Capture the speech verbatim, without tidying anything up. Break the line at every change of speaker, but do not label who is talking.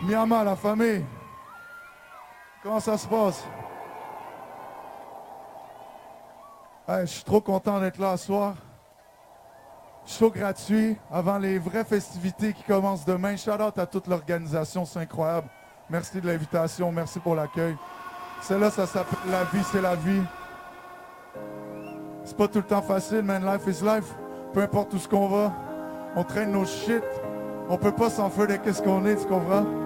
Miama, la famille. Comment ça se passe? Hey, je suis trop content d'être là ce soir. Show gratuit avant les vraies festivités qui commencent demain. Shout out à toute l'organisation, c'est incroyable. Merci de l'invitation, merci pour l'accueil. Celle-là, ça s'appelle La vie, c'est la vie. C'est pas tout le temps facile, man. Life is life. Peu importe où ce qu'on va, on traîne nos shit. On peut pas s'enfuir de qu'est-ce qu'on est, tu comprends?